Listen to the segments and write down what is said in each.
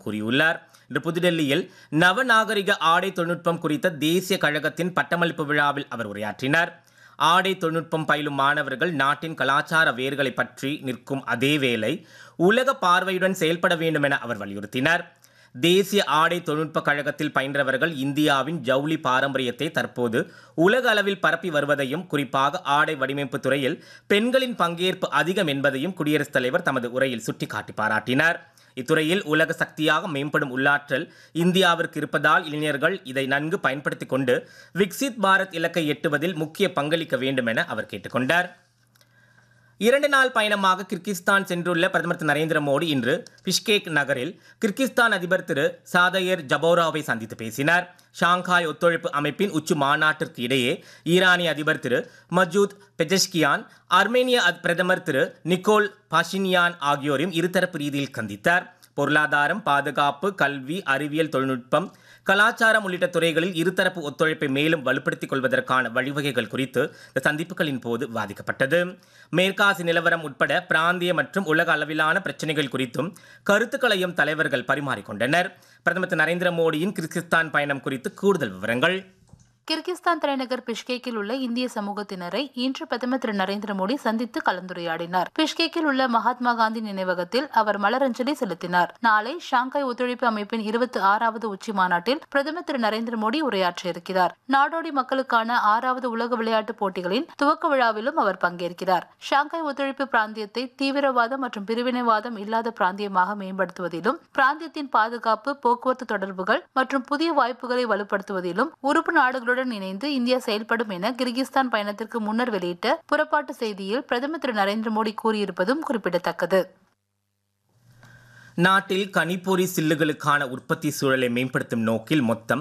கூறியுள்ளார். இன்று புதுடெல்லியில் நவநாகரிக ஆடை தொழில்நுட்பம் குறித்த தேசிய கழகத்தின் பட்டமளிப்பு விழாவில் அவர் உரையாற்றினார். ஆடை தொழில்நுட்பம் பயிலும் மாணவர்கள் நாட்டின் கலாச்சார வேர்களை பற்றி நிற்கும் அதேவேளை உலக பார்வையுடன் செயல்பட வேண்டும் என அவர் வலியுறுத்தினார். தேசிய ஆடை தொழில்நுட்ப கழகத்தில் பயின்றவர்கள் இந்தியாவின் ஜவுளி பாரம்பரியத்தை தற்போது உலக அளவில் பரப்பி வருவதையும், குறிப்பாக ஆடை வடிவமைப்பு துறையில் பெண்களின் பங்கேற்பு அதிகம் என்பதையும் குடியரசுத் தலைவர் தமது உரையில் சுட்டிக்காட்டி பாராட்டினார். இத்துறையில் உலக சக்தியாக மேம்படும் உள்ளாற்றல் இந்தியாவிற்கு இருப்பதால் இளைஞர்கள் இதை நன்கு பயன்படுத்திக் கொண்டு விக்சித் பாரத் இலக்கை எட்டுவதில் முக்கிய பங்களிக்க வேண்டும் என அவர் கேட்டுக்கொண்டார். 2 நாள் பயணமாக கிர்கிஸ்தான் சென்றுள்ள பிரதமர் திரு நரேந்திர மோடி இன்று பிஷ்கேக் நகரில் கிர்கிஸ்தான் அதிபர் திரு சாதயர் ஜபோராவை சந்தித்து பேசினார். ஷாங்காய் ஒத்துழைப்பு அமைப்பின் உச்சி மாநாட்டிற்கு இடையே ஈரானிய அதிபர் திரு மஜூத் பெஜஷ்கியான், அர்மேனிய பிரதமர் திரு நிக்கோல் பாஷின்யான் ஆகியோரையும் இருதரப்பு ரீதியில் சந்தித்தார். பொருளாதாரம், பாதுகாப்பு, கல்வி, அறிவியல், தொழில்நுட்பம், கலாச்சாரம் உள்ளிட்ட துறைகளில் இருதரப்பு ஒத்துழைப்பை மேலும் வலுப்படுத்திக் கொள்வதற்கான வழிவகைகள் குறித்து இந்த சந்திப்புகளின் போது விவாதிக்கப்பட்டது. மேற்காசிய நிலவரம் உட்பட பிராந்திய மற்றும் உலக அளவிலான பிரச்சினைகள் குறித்தும் கருத்துக்களையும் தலைவர்கள் பரிமாறிக்கொண்டனர். பிரதமர் திரு நரேந்திர மோடியின் கிர்கிஸ்தான் பயணம் குறித்து கூடுதல் விவரங்கள். கிர்கிஸ்தான் தலைநகர் பிஷ்கேக்கில் உள்ள இந்திய சமூகத்தினரை இன்று பிரதமர் திரு நரேந்திர மோடி சந்தித்து கலந்துரையாடினார். பிஷ்கேக்கில் உள்ள மகாத்மா காந்தி நினைவகத்தில் அவர் மலரஞ்சலி செலுத்தினார். நாளை ஷாங்காய் ஒத்துழைப்பு அமைப்பின் 26வது உச்சி மாநாட்டில் பிரதமர் திரு நரேந்திர மோடி உரையாற்ற இருக்கிறார். நாடோடி மக்களுக்கான 6வது உலக விளையாட்டுப் போட்டிகளின் துவக்க விழாவிலும் அவர் பங்கேற்கிறார். ஷாங்காய் ஒத்துழைப்பு பிராந்தியத்தை தீவிரவாதம் மற்றும் பிரிவினைவாதம் இல்லாத பிராந்தியமாக மேம்படுத்துவதிலும், பிராந்தியத்தின் பாதுகாப்பு, போக்குவரத்து தொடர்புகள் மற்றும் புதிய வாய்ப்புகளை வலுப்படுத்துவதிலும் உறுப்பு நாடுகளுடன் இணைந்து இந்தியா செயல்படும் என கிர்கிஸ்தான் பயணத்திற்கு முன்னர் வெளியிட்ட புறப்பாட்டு செய்தியில் பிரதமர் திரு நரேந்திர மோடி கூறியிருப்பதும் குறிப்பிடத்தக்கது. நாட்டில் கணிப்பொறி சில்லுகளுக்கான உற்பத்தி சூழலை மேம்படுத்தும் நோக்கில் மொத்தம்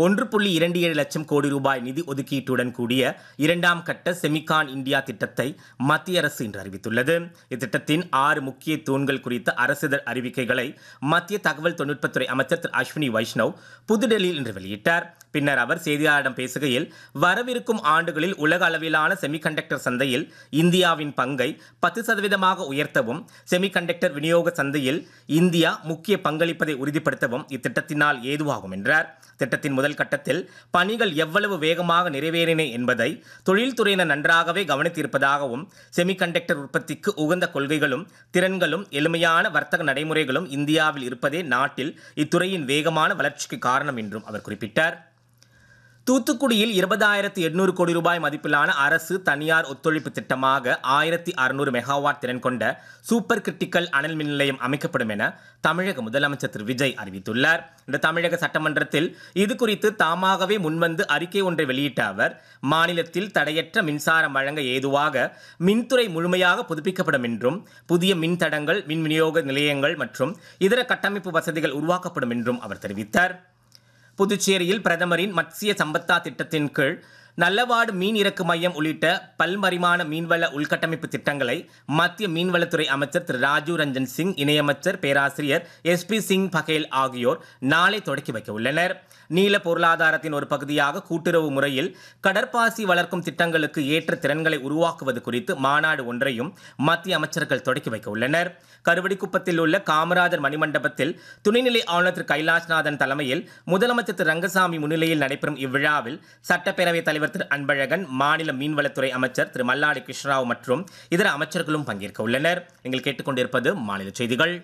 1.27 லட்சம் கோடி ரூபாய் நிதி ஒதுக்கீட்டுடன் கூடிய 2ஆம் கட்ட செமிகான் இந்தியா திட்டத்தை மத்திய அரசு இன்று அறிவித்துள்ளது. இத்திட்டத்தின் 6 முக்கிய தூண்கள் குறித்த அரசிதழ் அறிவிக்கைகளை மத்திய தகவல் தொழில்நுட்பத்துறை அமைச்சர் திரு அஸ்வினி வைஷ்ணவ் புதுடெல்லியில் இன்று வெளியிட்டார். பின்னர் அவர் செய்தியாளர்களிடம் பேசுகையில், வரவிருக்கும் ஆண்டுகளில் உலக அளவிலான செமிகண்டக்டர் சந்தையில் இந்தியாவின் பங்கை 10% உயர்த்தவும், செமிகண்டக்டர் விநியோக சந்தையில் இந்தியா முக்கிய பங்களிப்பதை உறுதிப்படுத்தவும் இத்திட்டத்தினால் ஏதுவாகும் என்றார். திட்டத்தின் முதல் கட்டத்தில் பணிகள் எவ்வளவு வேகமாக நிறைவேறின என்பதை தொழில்துறையினர் நன்றாகவே கவனித்திருப்பதாகவும், செமிகண்டக்டர் உற்பத்திக்கு உகந்த கொள்கைகளும் திறன்களும் எளிமையான வர்த்தக நடைமுறைகளும் இந்தியாவில் இருப்பதே நாட்டில் இத்துறையின் வேகமான வளர்ச்சிக்கு காரணம் என்றும் அவர் குறிப்பிட்டார். தூத்துக்குடியில் 20,800 கோடி ரூபாய் மதிப்பிலான அரசு தனியார் ஒத்துழைப்பு திட்டமாக 1600 மெகாவாட் திறன் கொண்ட சூப்பர் கிரிட்டிக்கல் அனல் மின் நிலையம் அமைக்கப்படும் என தமிழக முதலமைச்சர் திரு விஜய் அறிவித்துள்ளார். இந்த தமிழக சட்டமன்றத்தில் இது குறித்து தாமாகவே முன்வந்து அறிக்கை ஒன்றை வெளியிட்ட அவர், மாநிலத்தில் தடையற்ற மின்சாரம் வழங்க ஏதுவாக மின்துறை முழுமையாக புதுப்பிக்கப்படும் என்றும், புதிய மின்தடங்கள், மின் விநியோக நிலையங்கள் மற்றும் இதர கட்டமைப்பு வசதிகள் உருவாக்கப்படும் என்றும் அவர் தெரிவித்தார். புதுச்சேரியில் பிரதமரின் மத்ஸ்ய சம்பத்தா திட்டத்தின் கீழ் நல்லவாடு மீன் இறக்கு மையம் உள்ளிட்ட பல்பரிமாண மீன்வள உள்கட்டமைப்பு திட்டங்களை மத்திய மீன்வளத்துறை அமைச்சர் திரு ராஜீவ் ரஞ்சன் சிங், இணையமைச்சர் பேராசிரியர் SP சிங் பகேல் ஆகியோர் நாளை தொடக்கி வைக்க உள்ளனர். நீல பொருளாதாரத்தின் ஒரு பகுதியாக கூட்டுறவு முறையில் கடற்பாசி வளர்க்கும் திட்டங்களுக்கு ஏற்ற திறன்களை உருவாக்குவது குறித்து மாநாடு ஒன்றையும் மத்திய அமைச்சர்கள் தொடக்கி வைக்க உள்ளனர். கருவடிக்குப்பத்தில் உள்ள காமராஜர் மணிமண்டபத்தில் துணைநிலை ஆளுநர் திரு கைலாஷ்நாதன் தலைமையில் முதலமைச்சர் திரு ரங்கசாமி முன்னிலையில் நடைபெறும் இவ்விழாவில் சட்டப்பேரவைத் தலைவர் திரு அன்பழகன், மாநில மீன்வளத்துறை அமைச்சர் திரு மல்லாடி கிருஷ்ணராவ் மற்றும் இதர அமைச்சர்களும் பங்கேற்க உள்ளனர். நீங்கள் கேட்டுக்கொண்டிருப்பது மாநில செய்திகள்.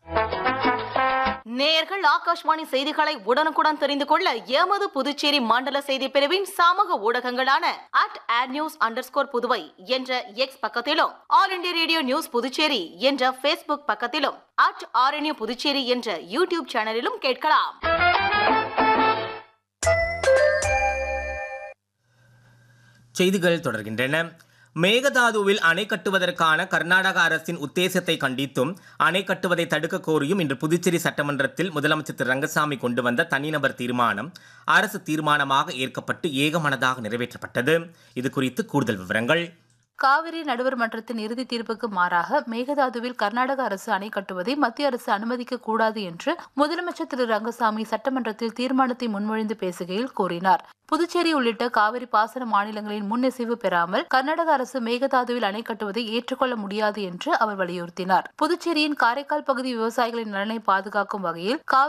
நேயர்கள் ஆகாஷ்வாணி செய்திகளை உடனுக்குடன் தெரிந்து கொள்ள எமது புதுச்சேரி மண்டல செய்தி பிரிவின் சமூக ஊடகங்களான @adnews_புதுவை என்ற எக்ஸ் பக்கத்திலும், all India radio news Puducherry என்ற Facebook பக்கத்திலும், @RNU புதுச்சேரி என்ற யூடியூப் சேனலிலும் கேட்கலாம். செய்திகள் தொடர்கின்றன. மேகதாதுவில் அணை கட்டுவதற்கான கர்நாடக அரசின் உத்தேசத்தை கண்டித்தும் அணை கட்டுவதை தடுக்க கோரியும் இன்று புதுச்சேரி சட்டமன்றத்தில் முதலமைச்சர் திரு ரங்கசாமி கொண்டு வந்த தனிநபர் தீர்மானம் அரசு தீர்மானமாக ஏற்கப்பட்டு ஏகமனதாக நிறைவேற்றப்பட்டது. இது குறித்து கூடுதல் விவரங்கள். காவிரி நடுவர் மன்றத்தின் இறுதி தீர்ப்புக்கு மாறாக மேகதாதுவில் கர்நாடக அரசு அணை கட்டுவதை மத்திய அரசு அனுமதிக்க கூடாது என்று முதலமைச்சர் திரு ரங்கசாமி சட்டமன்றத்தில் தீர்மானத்தை முன்மொழிந்து பேசுகையில் கூறினார். புதுச்சேரி உள்ளிட்ட காவிரி பாசன மாநிலங்களின் முன்னிசைவு பெறாமல் கர்நாடக அரசு மேகதாதுவில் அணை கட்டுவதை ஏற்றுக்கொள்ள முடியாது என்று அவர் வலியுறுத்தினார். புதுச்சேரியின் காரைக்கால் பகுதி விவசாயிகளின் நலனை பாதுகாக்கும் வகையில்